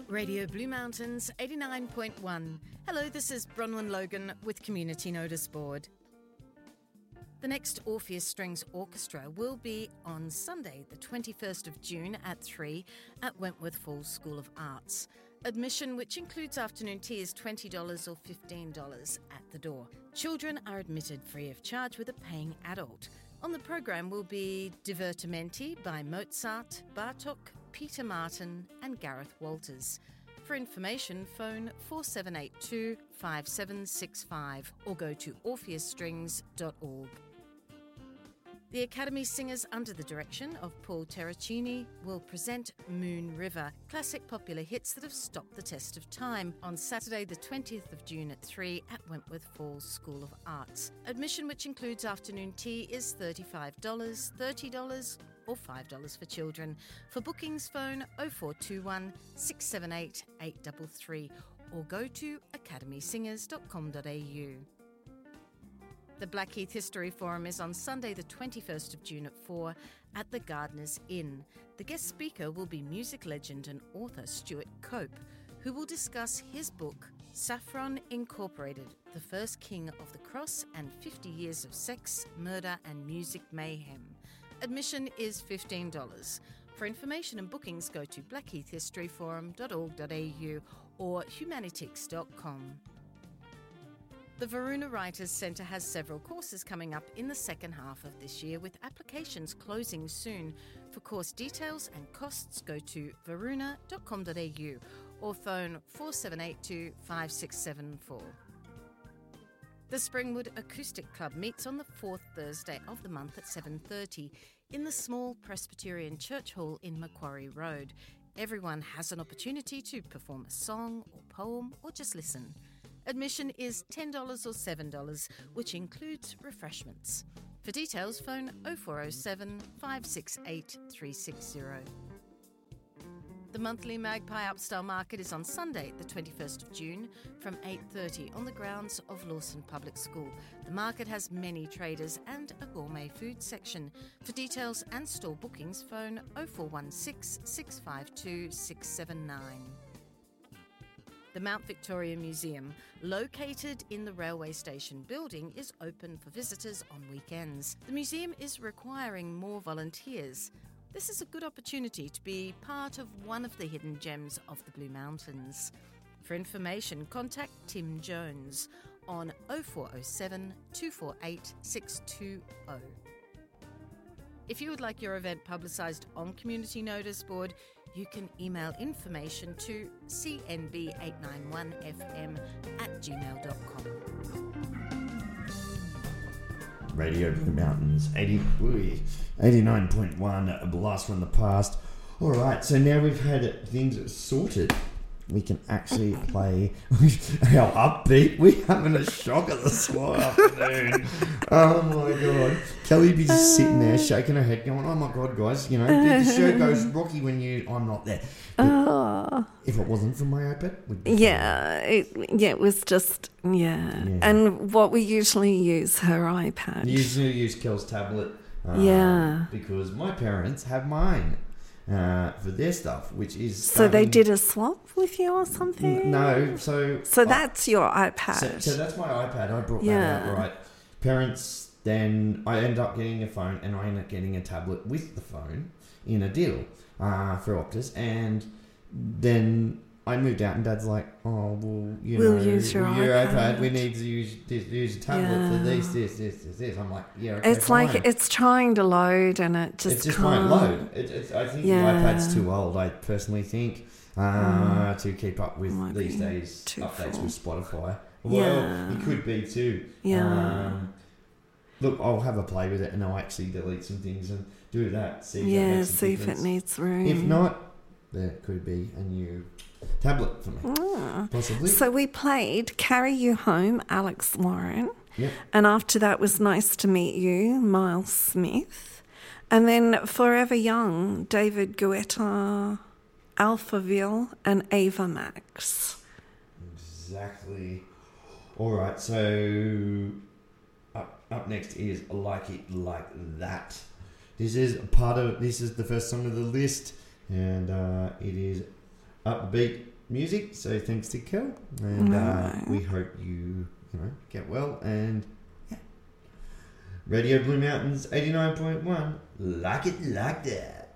Radio Blue Mountains 89.1. Hello, this is Bronwyn Logan with Community Notice Board. The next Orpheus Strings Orchestra will be on Sunday, the 21st of June at 3 at Wentworth Falls School of Arts. Admission, which includes afternoon tea, is $20 or $15 at the door. Children are admitted free of charge with a paying adult. On the program will be Divertimenti by Mozart, Bartók, Peter Martin and Gareth Walters. For information, phone 4782 5765 or go to orpheusstrings.org. The Academy Singers, under the direction of Paul Terracini, will present Moon River, classic popular hits that have stopped the test of time, on Saturday the 20th of June at 3 at Wentworth Falls School of Arts. Admission, which includes afternoon tea, is $35, $30 or $5 for children. For bookings, phone 0421 678 833 or go to academysingers.com.au. The Blackheath History Forum is on Sunday the 21st of June at 4 at the Gardeners Inn. The guest speaker will be music legend and author Stuart Cope, who will discuss his book, Saffron Incorporated, The First King of the Cross and 50 Years of Sex, Murder and Music Mayhem. Admission is $15. For information and bookings, go to blackheathhistoryforum.org.au or humanitix.com. The Varuna Writers Centre has several courses coming up in the second half of this year, with applications closing soon. For course details and costs, go to varuna.com.au or phone 4782 5674. The Springwood Acoustic Club meets on the fourth Thursday of the month at 7:30 in the small Presbyterian Church Hall in Macquarie Road. Everyone has an opportunity to perform a song or poem or just listen. Admission is $10 or $7, which includes refreshments. For details, phone 0407 568 360. The monthly Magpie Upstyle Market is on Sunday, the 21st of June, from 8:30 on the grounds of Lawson Public School. The market has many traders and a gourmet food section. For details and store bookings, phone 0416 652 679. The Mount Victoria Museum, located in the railway station building, is open for visitors on weekends. The museum is requiring more volunteers. This is a good opportunity to be part of one of the hidden gems of the Blue Mountains. For information, contact Tim Jones on 0407 248 620. If you would like your event publicised on Community Notice Board, you can email information to cnb891fm@gmail.com. Radio Blue Mountains 89.1, a blast from the past. All right, so now we've had things sorted, we can actually play our upbeat. We're having a shocker this afternoon. Oh my god. Kelly be just sitting there shaking her head going, oh my god guys, you know, the show goes rocky when I'm not there. If it wasn't for my iPad, we'd be it was just and what we usually use her iPad. You usually use Kel's tablet because my parents have mine for their stuff, which is so they did a swap with you or something. No, so that's your iPad. So that's my iPad. I brought that out, right? Parents. Then I end up getting a phone, and I end up getting a tablet with the phone in a deal for Optus. And then I moved out, and Dad's like, "Oh, well, we'll use your iPad. We need to use a tablet for this. I'm like, yeah. Okay, it's fine. Like it's trying to load, and it just won't load. I think the iPad's too old. I personally think to keep up with these days updates with Spotify. Well, it could be too. Look, I'll have a play with it and I'll actually delete some things and do that. See if it needs room. If not, there could be a new tablet for me. Possibly. So we played Carry You Home, Alex Warren. Yep. And after that was Nice to Meet You, Miles Smith. And then Forever Young, David Guetta, Alphaville and Ava Max. Exactly. All right, so... Up next is Like It Like That. This is the first song of the list, and it is upbeat, music. So thanks to Kel, and we hope you get well. And yeah, Radio Blue Mountains 89.1, like it like that.